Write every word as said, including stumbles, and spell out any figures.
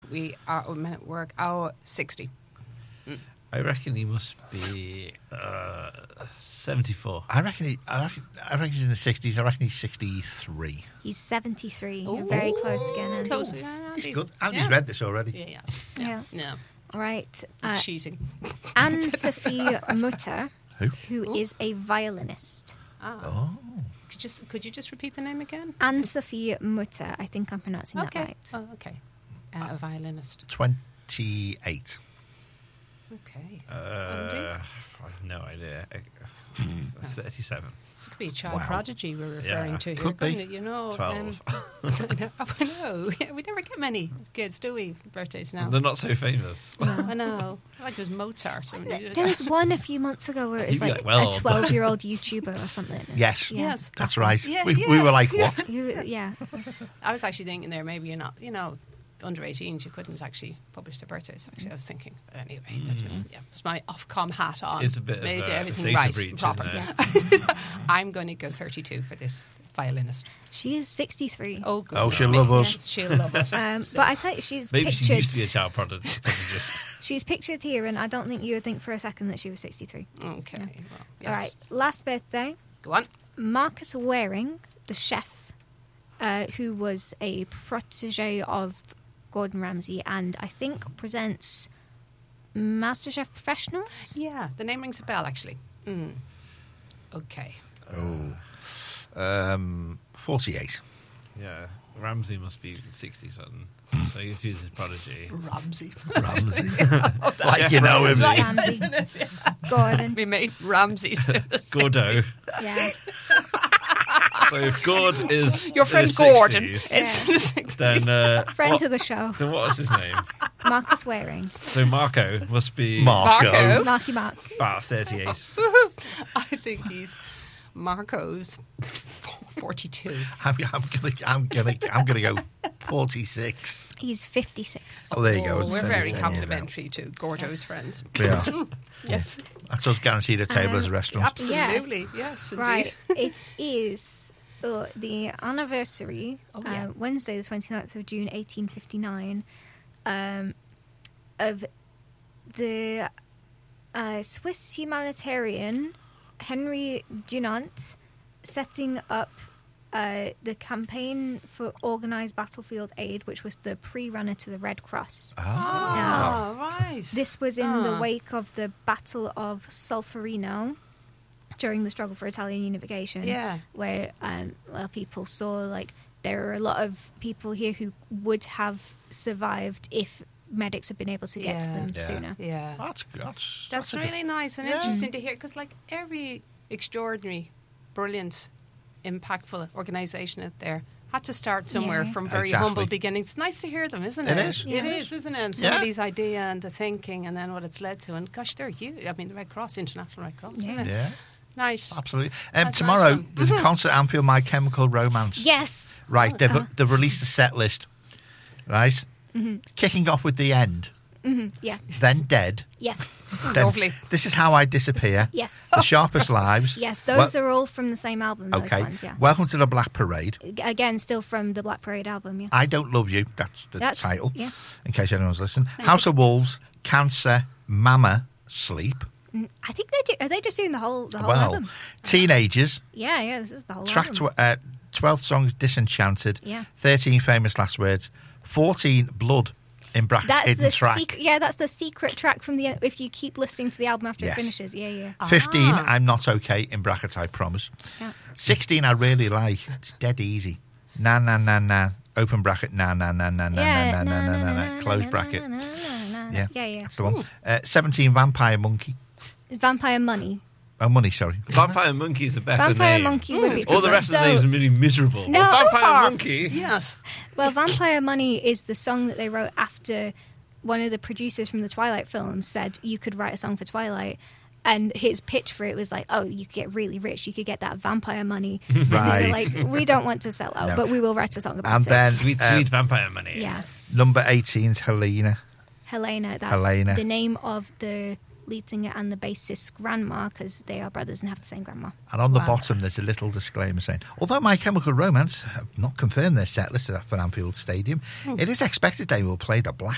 we are a minute work. Oh, sixty. Mm. I reckon he must be uh, seventy-four. I reckon, he, I reckon I reckon he's in the sixties. I reckon he's sixty-three. He's seventy-three. Ooh. You're very close again, Andy. Close. Yeah, He's Andy. good. Andy's Yeah. read this already. Yeah, yes. Yeah. Yeah. yeah. Right. Uh, Cheating. Anne-Sophie Mutter, Who? who is a violinist. Ah. Oh. Could, just, could you just repeat the name again? Anne-Sophie Mutter. I think I'm pronouncing Okay. that right. Oh, okay. Uh, a violinist. twenty-eight. Okay. Uh, Andy? I have no idea. thirty-seven. This could be a child Wow. prodigy we're referring Yeah, to here, could be. couldn't it? You know, twelve. Um, I know. Yeah, we never get many kids, do we? Birthdays now. They're not so famous. I know. I like it was Mozart. Wasn't it- There was one a few months ago where it was You'd be like, like, well, a twelve-year-old YouTuber or something. Yes. Yeah. Yes. That's right. Yeah, we, yeah. we were like, what? You- yeah. I was actually thinking there, maybe you're not, you know, under eighteens, you couldn't actually publish their birthdays. Actually, I was thinking. But anyway, that's me. Yeah, it's my Ofcom hat on. It's a bit of Made a everything data right, breach, proper. isn't Yeah. I'm going to go thirty-two for this violinist. She is sixty-three. Oh, goodness Oh, she'll me. love us. Yes, she'll love us. Um, but I tell you, she's Maybe pictured. she used to be a child prodigy. She's pictured here, and I don't think you would think for a second that she was sixty-three. Okay. Well, yes. All right. Last birthday, Go on. Marcus Waring, the chef, uh, who was a protege of Gordon Ramsay, and I think presents MasterChef Professionals. Yeah, the name rings a bell, actually. Mm. Okay. Oh. Um, forty-eight. Yeah, Ramsey must be sixty something. So if he's a prodigy. Ramsay. Ramsay. Like you know him. Like, Ramsay. isn't it? Yeah. Gordon. We made Ramsay. Gordo. Yeah. So if Gord is Your in friend his Gordon. sixties, It's in the sixties. then uh, Friend what, of the show, then what is his name? Marcus Waring. So Marco must be Marco. Marco. Marky Mark. about thirty-eight. I think he's Marco's forty-two. I'm, I'm gonna, I'm gonna, I'm gonna go forty-six. He's fifty-six. Oh, there you go. Oh, It's we're seven, very ten years complimentary to Gordo's friends. out. We are. Yes. That's us guaranteed a table Um, as a restaurant. Absolutely. Yes, indeed. Right. It is uh, the anniversary, Oh, yeah. uh, Wednesday, the twenty-ninth of June, eighteen fifty-nine, um, of the uh, Swiss humanitarian Henry Dunant setting up uh, the campaign for organised battlefield aid, which was the pre-runner to the Red Cross. Ah. Oh, right. This was in Ah. the wake of the Battle of Solferino during the struggle for Italian unification. Yeah. Where um, well, people saw like there are a lot of people here who would have survived if medics had been able to get to Yeah. them Yeah. sooner. Yeah. That's that's, That's a good- really nice and Yeah. interesting to hear because, like, every extraordinary, brilliant, impactful organisation out there had to start somewhere Yeah. from very Exactly. humble beginnings. It's nice to hear them, isn't It it? is. It Yeah. is, isn't it? And Yeah. somebody's idea and the thinking and then what it's led to. And gosh, they're huge. I mean, the Red Cross, International Red Cross, isn't it? Yeah, Nice. absolutely. Um, That's tomorrow nice. there's a concert at Anfield, My Chemical Romance. Yes. Right, they've, Uh-huh. they've released a set list. Right, kicking off with The End, Yeah. then Dead. Yes. Then Lovely. This Is How I Disappear. Yes. The Sharpest Lives. Yes. Those are all from the same album. Those Okay. ones. Yeah. Welcome to the Black Parade. Again, still from the Black Parade album. Yeah. I Don't Love You. That's the That's- title. yeah. In case anyone's listening. House of Wolves, Cancer, Mama, Sleep. I think they do. Are they just doing the whole the whole well, album? Teenagers. Yeah. Yeah. This is the whole Track album. tw- uh, twelfth songs, Disenchanted. Yeah. thirteen famous last words. fourteen Blood. In brackets, That's hidden the track. secret. Yeah, that's the secret track from the. If you keep listening to the album after Yes. it finishes, yeah, yeah. fifteen, Ah. I'm Not Okay, in brackets, I promise. Yeah. sixteen, I really like. It's dead easy. Na, na, na, na. Open bracket, na, na, na, na, na, Yeah, na, na, na, na, na. Close na, bracket. na, na, na, na. Yeah, yeah, yeah. that's the one. Uh, seventeen, Vampire Monkey. Vampire Money. Oh, Money, sorry. Vampire Monkey is a better Vampire name. Monkey would be. All the rest of So- the names are really miserable. No. But So Vampire far. Monkey. Yes. Well, Vampire Money is the song that they wrote after one of the producers from the Twilight films said you could write a song for Twilight. And his pitch for it was like, oh, you could get really rich. You could get that vampire money. And they Right. were like, we don't want to sell out, No. but we will write a song about And it. then- Sweet, Uh, sweet vampire money. Yeah. Number eighteen is Helena. Helena, that's Helena. the name of the lead singer and the bassist's grandma, because they are brothers and have the same grandma. And on the Wow. bottom, there's a little disclaimer saying, although My Chemical Romance have not confirmed their set list for Anfield Stadium, Hmm. it is expected they will play the Black